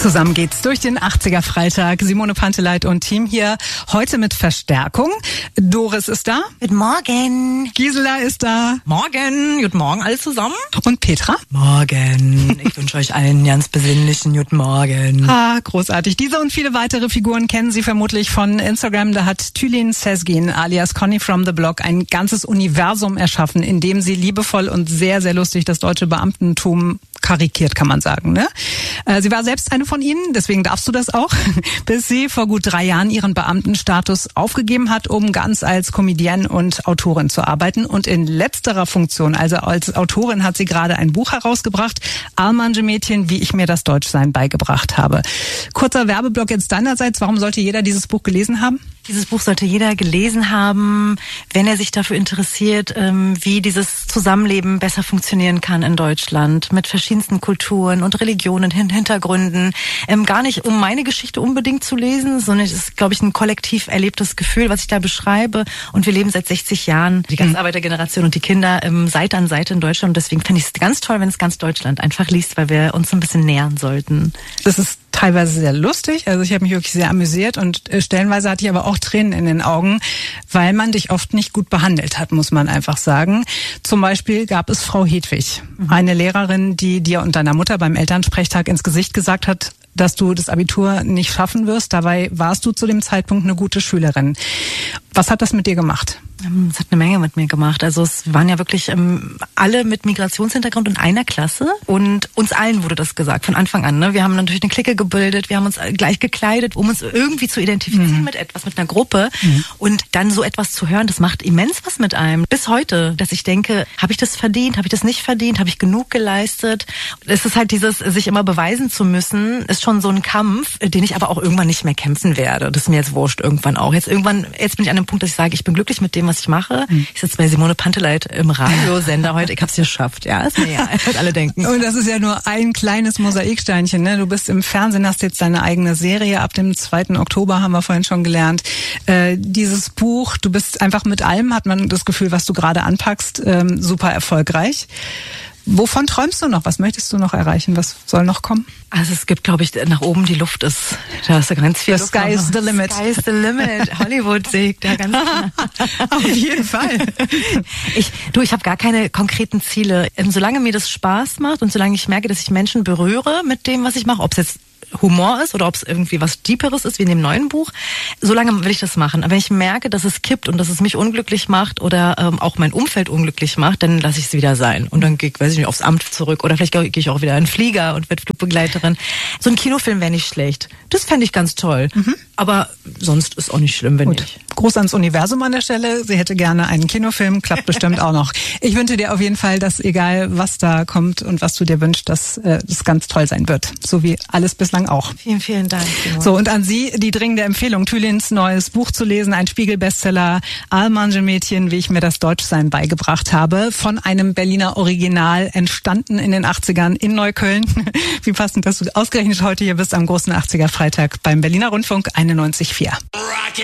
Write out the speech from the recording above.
Zusammen geht's durch den 80er Freitag. Simone Panteleit und Team hier. Heute mit Verstärkung. Doris ist da. Guten Morgen. Gisela ist da. Morgen. Guten Morgen alle zusammen. Und Petra. Morgen. Ich wünsche euch allen einen ganz besinnlichen guten Morgen. Ah, großartig. Diese und viele weitere Figuren kennen Sie vermutlich von Instagram. Da hat Tülin Sezgin alias Conny from the Block ein ganzes Universum erschaffen, in dem sie liebevoll und sehr, sehr lustig das deutsche Beamtentum karikiert, kann man sagen. Ne? Sie war selbst eine von ihnen, deswegen darfst du das auch, bis sie vor gut 3 Jahren ihren Beamtenstatus aufgegeben hat, um ganz als Comedienne und Autorin zu arbeiten. Und in letzterer Funktion, also als Autorin, hat sie gerade ein Buch herausgebracht, Almanje-Mädchen, wie ich mir das Deutschsein beigebracht habe. Kurzer Werbeblock jetzt deinerseits. Warum sollte jeder dieses Buch gelesen haben? Dieses Buch sollte jeder gelesen haben, wenn er sich dafür interessiert, wie dieses Zusammenleben besser funktionieren kann in Deutschland, mit verschiedensten Kulturen und Religionen, Hintergründen. Gar nicht, um meine Geschichte unbedingt zu lesen, sondern es ist, glaube ich, ein kollektiv erlebtes Gefühl, was ich da beschreibe. Und wir leben seit 60 Jahren, die ganze Arbeitergeneration und die Kinder, Seite an Seite in Deutschland. Und deswegen finde ich es ganz toll, wenn es ganz Deutschland einfach liest, weil wir uns ein bisschen nähern sollten. Das ist teilweise sehr lustig. Also ich habe mich wirklich sehr amüsiert und stellenweise hatte ich aber auch Tränen in den Augen, weil man dich oft nicht gut behandelt hat, muss man einfach sagen. Zum Beispiel gab es Frau Hedwig, eine Lehrerin, die dir und deiner Mutter beim Elternsprechtag ins Gesicht gesagt hat, dass du das Abitur nicht schaffen wirst. Dabei warst du zu dem Zeitpunkt eine gute Schülerin. Was hat das mit dir gemacht? Es hat eine Menge mit mir gemacht. Also es waren ja wirklich alle mit Migrationshintergrund in einer Klasse und uns allen wurde das gesagt von Anfang an. Ne? Wir haben natürlich eine Clique gebildet, wir haben uns gleich gekleidet, um uns irgendwie zu identifizieren mit etwas, mit einer Gruppe. Und dann so etwas zu hören, das macht immens was mit einem. Bis heute, dass ich denke, habe ich das verdient, habe ich das nicht verdient, habe ich genug geleistet? Es ist halt dieses, sich immer beweisen zu müssen, ist schon so ein Kampf, den ich aber auch irgendwann nicht mehr kämpfen werde. Das ist mir jetzt wurscht irgendwann auch. Jetzt bin ich an dem Punkt, dass ich sage, ich bin glücklich mit dem, was ich mache. Ich sitze bei Simone Panteleit im Radiosender heute. Ich habe es geschafft. Ja, ist mir ja, was alle denken. Und das ist ja nur ein kleines Mosaiksteinchen. Ne? Du bist im Fernsehen, hast jetzt deine eigene Serie. Ab dem 2. Oktober haben wir vorhin schon gelernt. Dieses Buch, du bist einfach mit allem, hat man das Gefühl, was du gerade anpackst, super erfolgreich. Wovon träumst du noch? Was möchtest du noch erreichen? Was soll noch kommen? Also es gibt, glaube ich, nach oben die Luft ist, da ist ganz viel Luft. The sky is the limit. Sky is the limit. Hollywood sägt da ganz Auf jeden Fall. Ich habe gar keine konkreten Ziele. Solange mir das Spaß macht und solange ich merke, dass ich Menschen berühre mit dem, was ich mache, ob es jetzt Humor ist oder ob es irgendwie was Deeperes ist, wie in dem neuen Buch, solange will ich das machen. Aber wenn ich merke, dass es kippt und dass es mich unglücklich macht oder auch mein Umfeld unglücklich macht, dann lasse ich es wieder sein. Und dann gehe ich, weiß ich nicht, aufs Amt zurück oder vielleicht gehe ich auch wieder in den Flieger und werde Flugbegleiterin. So ein Kinofilm wäre nicht schlecht. Das fände ich ganz toll. Aber sonst ist auch nicht schlimm, wenn nicht. Gruß ans Universum an der Stelle. Sie hätte gerne einen Kinofilm, klappt bestimmt auch noch. Ich wünsche dir auf jeden Fall, dass egal was da kommt und was du dir wünschst, dass das ganz toll sein wird. So wie alles bislang auch. Vielen, vielen Dank. Simone. So, und an Sie die dringende Empfehlung, Tülins neues Buch zu lesen, ein Spiegel-Bestseller, Almanje-Mädchen, wie ich mir das Deutschsein beigebracht habe, von einem Berliner Original, entstanden in den 80ern in Neukölln. Wie passend, dass du ausgerechnet heute hier bist am großen 80er Freitag beim Berliner Rundfunk 91.4.